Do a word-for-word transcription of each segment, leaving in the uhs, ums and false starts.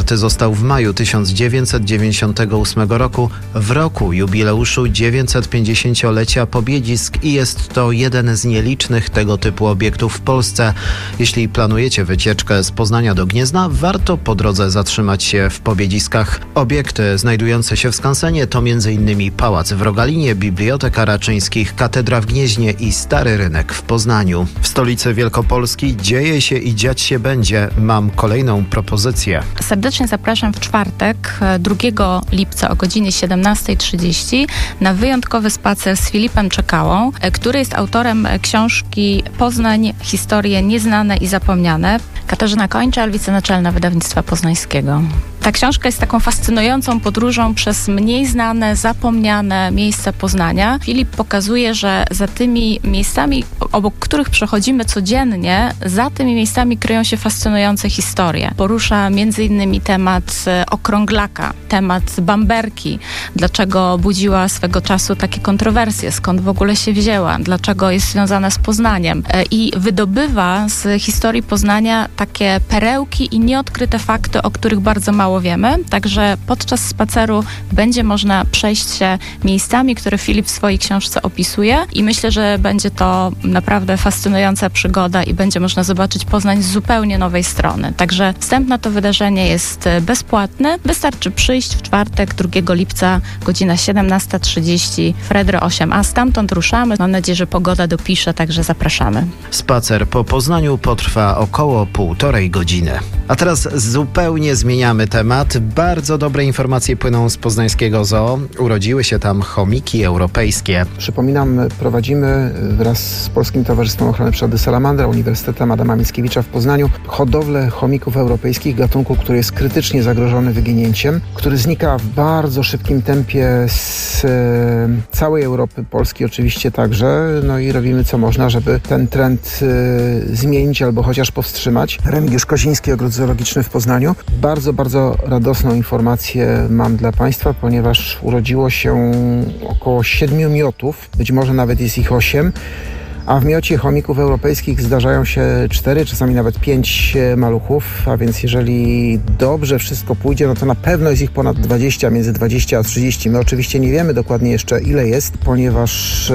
otwarty został w maju tysiąc dziewięćset dziewięćdziesiątego ósmego roku, w roku jubileuszu dziewięćsetpięćdziesięciolecia Pobiedzisk i jest to jeden z nielicznych tego typu obiektów w Polsce. Jeśli planujecie wycieczkę z Poznania do Gniezna, warto po drodze zatrzymać się w Pobiedziskach. Obiekty znajdujące się w skansenie to między innymi Pałac w Rogalinie, Biblioteka Raczyńskich, Katedra w Gnieźnie i Stary Rynek w Poznaniu. W stolicy Wielkopolski dzieje się i dziać się będzie. Mam kolejną propozycję. Serdecznie zapraszam w czwartek, drugiego lipca o godzinie siedemnasta trzydzieści na wyjątkowy spacer z Filipem Czekałą, który jest autorem książki Poznań, historie nieznane i zapomniane. Katarzyna Kończal, wicenaczelna Wydawnictwa Poznańskiego. Ta książka jest taką fascynującą podróżą przez mniej znane, zapomniane miejsca Poznania. Filip pokazuje, że za tymi miejscami, obok których przechodzimy codziennie, za tymi miejscami kryją się fascynujące historie. Porusza między innymi temat okrąglaka, temat bamberki, dlaczego budziła swego czasu takie kontrowersje, skąd w ogóle się wzięła, dlaczego jest związana z Poznaniem. I wydobywa z historii Poznania takie perełki i nieodkryte fakty, o których bardzo mało wiemy. Także podczas spaceru będzie można przejść się miejscami, które Filip w swojej książce opisuje i myślę, że będzie to naprawdę fascynująca przygoda i będzie można zobaczyć Poznań z zupełnie nowej strony. Także wstęp na to wydarzenie jest bezpłatny. Wystarczy przyjść w czwartek, drugiego lipca, godzina siedemnasta trzydzieści, Fredry osiem a. Stamtąd ruszamy. Mam nadzieję, że pogoda dopisze, także zapraszamy. Spacer po Poznaniu potrwa około półtorej godziny. A teraz zupełnie zmieniamy temat. Bardzo dobre informacje płyną z poznańskiego zoo. Urodziły się tam chomiki europejskie. Przypominam, prowadzimy wraz z Polskim Towarzystwem Ochrony Przyrody Salamandra, Uniwersytetem Adama Mickiewicza w Poznaniu hodowlę chomików europejskich, gatunku, który jest krytycznie zagrożony wyginięciem, który znika w bardzo szybkim tempie z e, całej Europy, Polski oczywiście także. No i robimy co można, żeby ten trend e, zmienić albo chociaż powstrzymać. Remigiusz Koziński, Ogród Zoologiczny w Poznaniu. Bardzo, bardzo radosną informację mam dla Państwa, ponieważ urodziło się około siedmiu miotów, być może nawet jest ich osiem, a w miocie chomików europejskich zdarzają się cztery, czasami nawet pięć maluchów, a więc jeżeli dobrze wszystko pójdzie, no to na pewno jest ich ponad dwadzieścia, między dwadzieścia a trzydzieści. My oczywiście nie wiemy dokładnie jeszcze, ile jest, ponieważ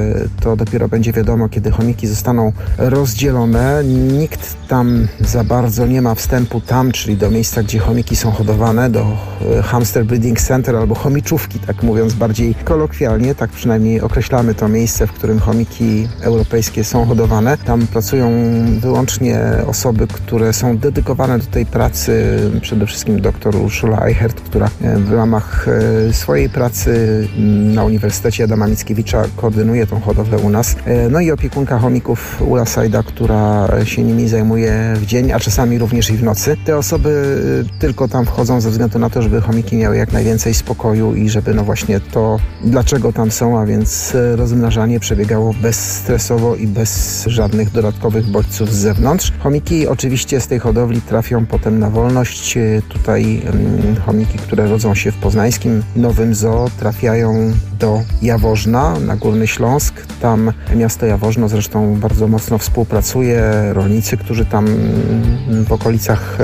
to dopiero będzie wiadomo, kiedy chomiki zostaną rozdzielone. Nikt tam za bardzo nie ma wstępu tam, czyli do miejsca, gdzie chomiki są hodowane, do Hamster Breeding Center albo chomiczówki, tak mówiąc bardziej kolokwialnie, tak przynajmniej określamy to miejsce, w którym chomiki europejskie są hodowane. Tam pracują wyłącznie osoby, które są dedykowane do tej pracy, przede wszystkim dr Urszula Eichert, która w ramach swojej pracy na Uniwersytecie Adama Mickiewicza koordynuje tą hodowlę u nas. No i opiekunka chomików Ula Sajda, która się nimi zajmuje w dzień, a czasami również i w nocy. Te osoby tylko tam wchodzą ze względu na to, żeby chomiki miały jak najwięcej spokoju i żeby no właśnie to, dlaczego tam są, a więc rozmnażanie przebiegało bezstresowo i bez żadnych dodatkowych bodźców z zewnątrz. Chomiki oczywiście z tej hodowli trafią potem na wolność. Tutaj um, chomiki, które rodzą się w poznańskim Nowym Zoo, trafiają do Jaworzna na Górny Śląsk. Tam miasto Jaworzno zresztą bardzo mocno współpracuje. Rolnicy, którzy tam w okolicach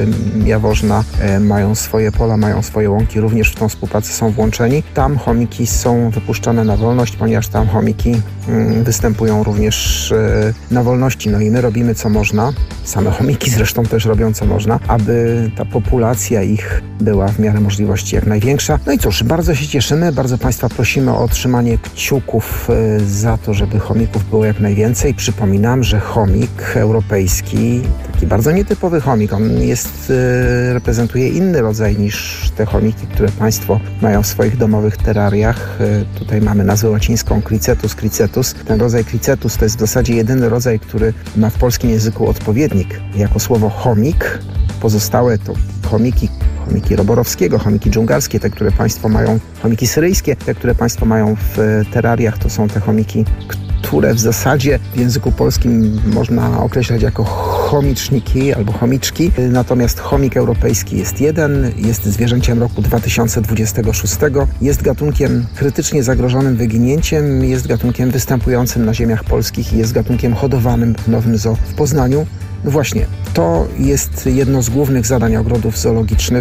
Jaworzna mają swoje pola, mają swoje łąki, również w tą współpracę są włączeni. Tam chomiki są wypuszczane na wolność, ponieważ tam chomiki występują również na wolności. No i my robimy co można, same chomiki zresztą też robią co można, aby ta populacja ich była w miarę możliwości jak największa. No i cóż, bardzo się cieszymy, bardzo Państwa prosimy o otrzymanie kciuków za to, żeby chomików było jak najwięcej. Przypominam, że chomik europejski, taki bardzo nietypowy chomik, on jest, reprezentuje inny rodzaj niż te chomiki, które Państwo mają w swoich domowych terrariach. Tutaj mamy nazwę łacińską Cricetus cricetus. Ten rodzaj Cricetus to jest w zasadzie jedyny rodzaj, który ma w polskim języku odpowiednik jako słowo chomik. Pozostałe to chomiki, chomiki Roborowskiego, chomiki dżungarskie, te, które Państwo mają, chomiki syryjskie, te, które Państwo mają w terrariach, to są te chomiki, które w zasadzie w języku polskim można określać jako chomiczniki albo chomiczki. Natomiast chomik europejski jest jeden, jest zwierzęciem roku dwa tysiące dwudziestego szóstego, jest gatunkiem krytycznie zagrożonym wyginięciem, jest gatunkiem występującym na ziemiach polskich i jest gatunkiem hodowanym w Nowym Zoo w Poznaniu. No właśnie, to jest jedno z głównych zadań ogrodów zoologicznych.